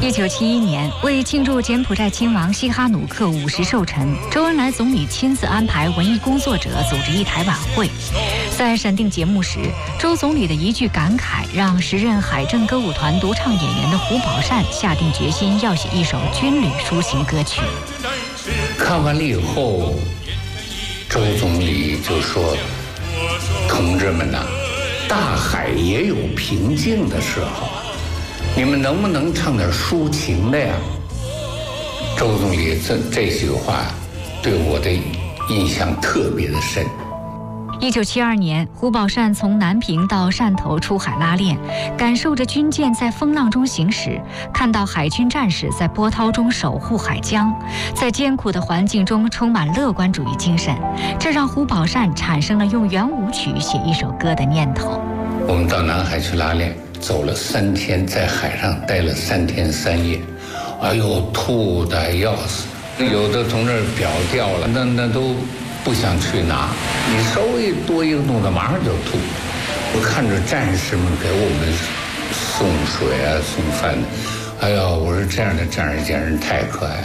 1971年，为庆祝柬埔寨亲王西哈努克50寿辰，周恩来总理亲自安排文艺工作者组织一台晚会。在审定节目时，周总理的一句感慨，让时任海政歌舞团独唱演员的胡宝善下定决心要写一首军旅抒情歌曲。 看完了以后，周总理就说：“同志们呐，大海也有平静的时候。你们能不能唱点抒情的呀？”周总理这句话对我的印象特别的深。 1972年，胡宝善从南平到汕头出海拉练，感受着军舰在风浪中行驶，看到海军战士在波涛中守护海疆，在艰苦的环境中充满乐观主义精神，这让胡宝善产生了用圆舞曲写一首歌的念头。 我们到南海去拉练，走了3天，在海上待了3天3夜，哎呦，吐得要死，有的同志表掉了，那都不想去拿，你稍微多一个动作马上就吐。我看着战士们给我们送水啊送饭，哎呦，我说这样的战士简直太可爱了。